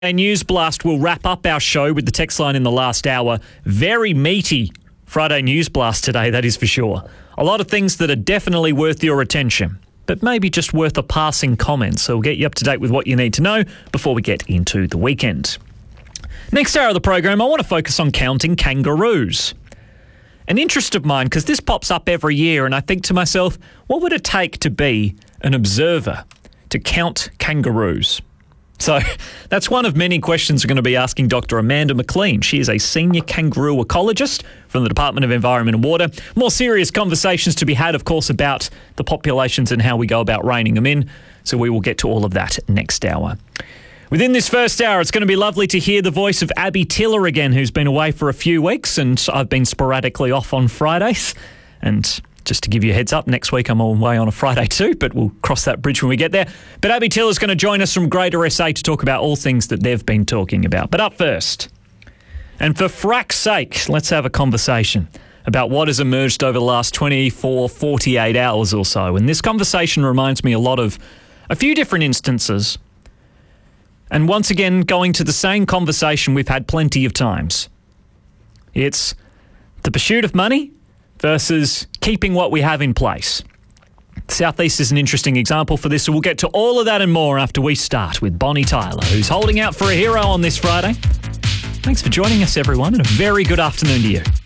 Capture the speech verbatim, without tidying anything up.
A News Blast will wrap up our show with the text line in the last hour. Very meaty Friday News Blast today, that is for sure. A lot of things that are definitely worth your attention, but maybe just worth a passing comment. So we'll get you up to date with what you need to know before we get into the weekend. Next hour of the program, I want to focus on counting kangaroos. An interest of mine, because this pops up every year, and I think to myself, what would it take to be an observer to count kangaroos? So that's one of many questions we're going to be asking Doctor Amanda McLean. She is a senior kangaroo ecologist from the Department of Environment and Water. More serious conversations to be had, of course, about the populations and how we go about reining them in. So we will get to all of that next hour. Within this first hour, it's going to be lovely to hear the voice of Abby Tiller again, who's been away for a few weeks, and I've been sporadically off on Fridays. And just to give you a heads up, next week I'm away on a Friday too, but we'll cross that bridge when we get there. But Abby Tiller's going to join us from Greater S A to talk about all things that they've been talking about. But up first, and for frack's sake, let's have a conversation about what has emerged over the last twenty-four, forty-eight hours or so. And this conversation reminds me a lot of a few different instances. And once again, going to the same conversation we've had plenty of times. It's the pursuit of money versus keeping what we have in place. Southeast is an interesting example for this, so we'll get to all of that and more after we start with Bonnie Tyler, who's holding out for a hero on this Friday. Thanks for joining us, everyone, and a very good afternoon to you.